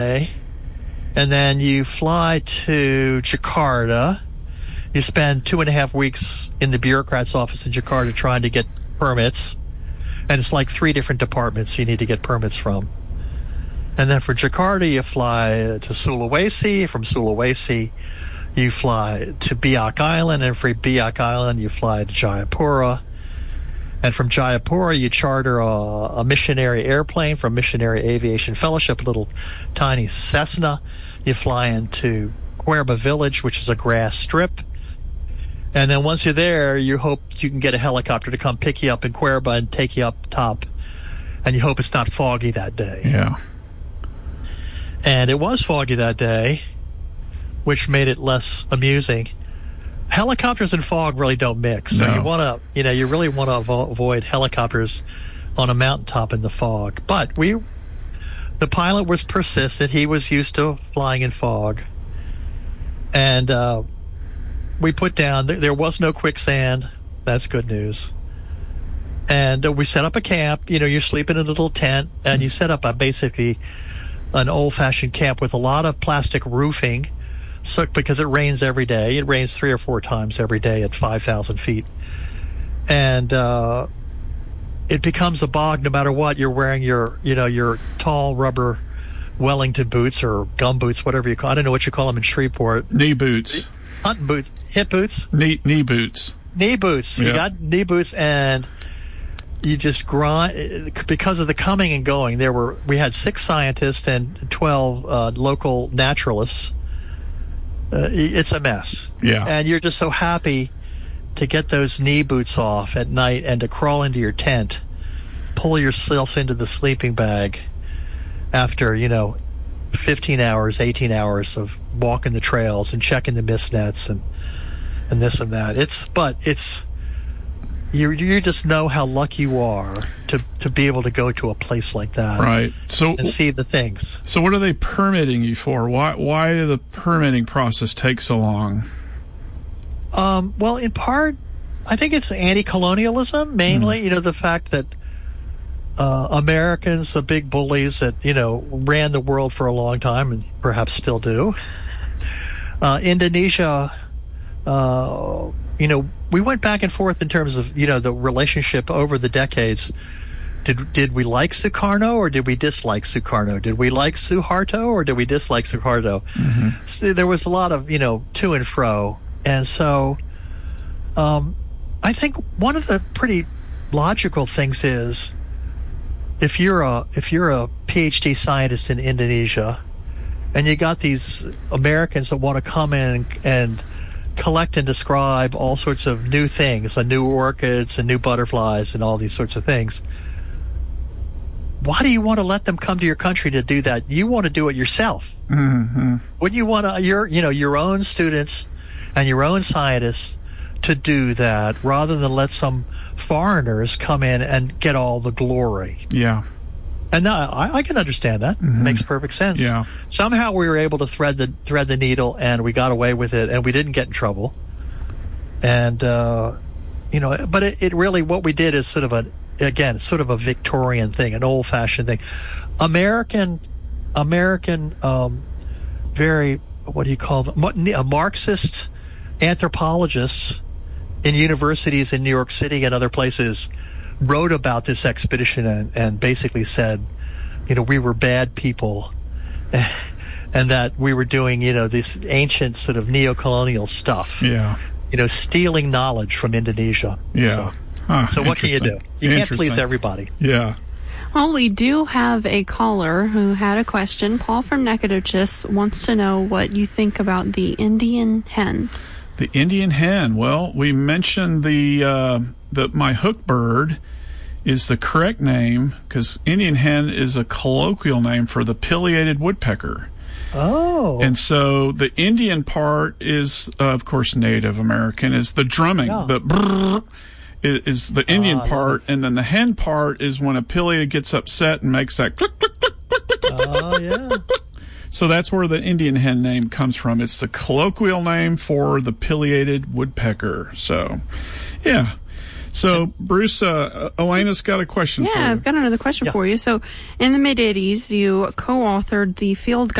and then you fly to Jakarta. You spend 2.5 weeks in the bureaucrat's office in Jakarta trying to get permits, and it's like 3 different departments you need to get permits from. And then for Jakarta, you fly to Sulawesi. From Sulawesi, you fly to Biak Island, and from Biak Island, you fly to Jayapura. And from Jayapura, you charter a missionary airplane from Missionary Aviation Fellowship, a little tiny Cessna. You fly into Cuerva Village, which is a grass strip. And then once you're there, you hope you can get a helicopter to come pick you up in Cuerva and take you up top. And you hope it's not foggy that day. Yeah. And it was foggy that day, which made it less amusing. Helicopters and fog really don't mix. So you really want to avoid helicopters on a mountaintop in the fog. But the pilot was persistent. He was used to flying in fog. And we put down, there was no quicksand. That's good news. And we set up a camp. You sleep in a little tent, and you set up basically an old-fashioned camp with a lot of plastic roofing, because it rains every day. It rains 3 or 4 times every day at 5,000 feet. And it becomes a bog no matter what. You're wearing your tall rubber Wellington boots or gum boots, whatever you call it. I don't know what you call them in Shreveport. Knee boots. Hunting boots. Hip boots. Knee boots. Knee boots. Yeah. You got knee boots, and you just grind because of the coming and going. We had 6 scientists and 12 local naturalists. It's a mess. Yeah. And you're just so happy to get those knee boots off at night and to crawl into your tent, pull yourself into the sleeping bag after 15 hours, 18 hours of walking the trails and checking the mist nets and this and that. You just know how lucky you are to be able to go to a place like that, right? And see the things. So what are they permitting you for? Why did the permitting process take so long? Well, in part, I think it's anti-colonialism mainly. The fact that Americans, the big bullies that ran the world for a long time and perhaps still do. Indonesia, we went back and forth in terms of, the relationship over the decades. Did we like Sukarno or did we dislike Sukarno? Did we like Suharto or did we dislike Suharto? Mm-hmm. So there was a lot of, to and fro. And so, I think one of the pretty logical things is if you're a PhD scientist in Indonesia and you got these Americans that want to come in and collect and describe all sorts of new things, new orchids and new butterflies and all these sorts of things. Why do you want to let them come to your country to do that? You want to do it yourself. Mm-hmm. Wouldn't you want your own students and your own scientists to do that rather than let some foreigners come in and get all the glory? Yeah. And I can understand that. Mm-hmm. It makes perfect sense. Yeah. Somehow we were able to thread the needle, and we got away with it, and we didn't get in trouble. And but it really, what we did is sort of a Victorian thing, an old-fashioned thing. American, very, what do you call them? Marxist anthropologists in universities in New York City and other places wrote about this expedition and basically said, we were bad people and that we were doing, this ancient sort of neo-colonial stuff. Yeah. Stealing knowledge from Indonesia. Yeah. So what can you do? You can't please everybody. Yeah. Well, we do have a caller who had a question. Paul from Nacogdoches wants to know what you think about the Indian hen. The Indian hen. Well, we mentioned my hook bird is the correct name because Indian hen is a colloquial name for the pileated woodpecker. Oh. And so the Indian part is, of course, Native American, is the drumming. Yeah. The brrr is the Indian part, and then the hen part is when a pileated gets upset and makes that click, click, click, click, click, click. Oh, yeah. So that's where the Indian hen name comes from. It's the colloquial name for the pileated woodpecker. So, yeah. So, Bruce, Elena's got a question for you. Yeah, I've got another question for you. So, in the mid-'80s, you co-authored the field